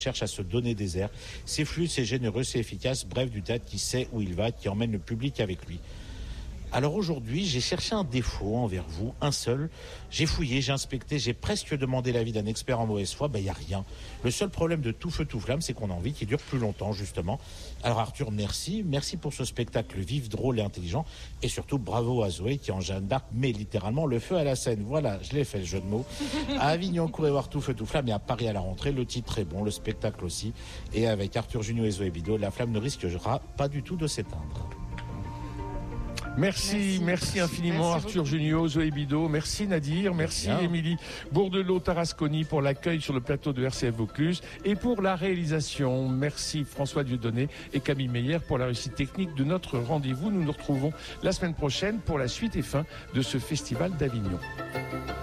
cherche à se donner des airs. C'est fluide, c'est généreux, c'est efficace. Bref, du théâtre qui sait où il va, qui emmène le public avec lui. Alors aujourd'hui, j'ai cherché un défaut envers vous, un seul. J'ai fouillé, j'ai inspecté, j'ai presque demandé l'avis d'un expert en mauvaise foi. Il n'y a rien. Le seul problème de Tout feu, tout flamme, c'est qu'on a envie qu'il dure plus longtemps, justement. Alors Arthur, merci. Merci pour ce spectacle vif, drôle et intelligent. Et surtout, bravo à Zoé qui, en Jeanne d'Arc, met littéralement le feu à la scène. Voilà, je l'ai fait, le jeu de mots. À Avignon, courez voir Tout feu, tout flamme. Et à Paris à la rentrée, le titre est bon, le spectacle aussi. Et avec Arthur Junio et Zoé Bido, la flamme ne risquera pas du tout de s'éteindre. Merci infiniment Arthur Junio, Zoé Bido, merci Nadir, merci Émilie Bourdelot-Tarasconi pour l'accueil sur le plateau de RCF Vaucluse et pour la réalisation. Merci François Dieudonné et Camille Meyer pour la réussite technique de notre rendez-vous. Nous nous retrouvons la semaine prochaine pour la suite et fin de ce festival d'Avignon.